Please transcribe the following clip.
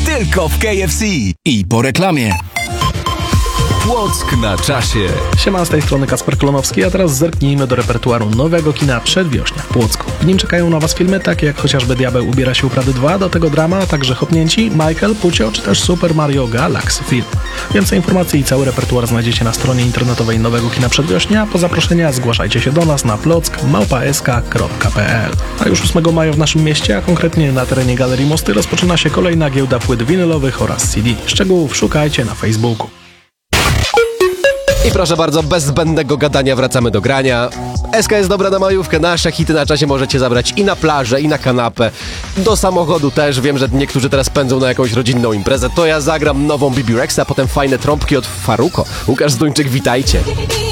Tylko w KFC. I po reklamie. Płock na czasie. Siema, z tej strony Kacper Klonowski, a teraz zerknijmy do repertuaru nowego kina Przedwiośnia w Płocku. W nim czekają na Was filmy takie jak chociażby Diabeł ubiera się u Prady 2, do tego drama, a także Hopnięci, Michael, Pucio czy też Super Mario Galaxy Film. Więcej informacji i cały repertuar znajdziecie na stronie internetowej nowego kina Przedwiośnia. Po zaproszenia zgłaszajcie się do nas na plock@sk.pl. A już 8 maja w naszym mieście, a konkretnie na terenie Galerii Mosty, rozpoczyna się kolejna giełda płyt winylowych oraz CD. Szczegółów szukajcie na Facebooku. I proszę bardzo, bez zbędnego gadania wracamy do grania. SK jest dobra na majówkę, nasze hity na czasie możecie zabrać i na plażę, i na kanapę. Do samochodu też, wiem, że niektórzy teraz pędzą na jakąś rodzinną imprezę. To ja zagram nową Bibi Rexa, a potem fajne trąbki od Faruko. Łukasz Zduńczyk, witajcie.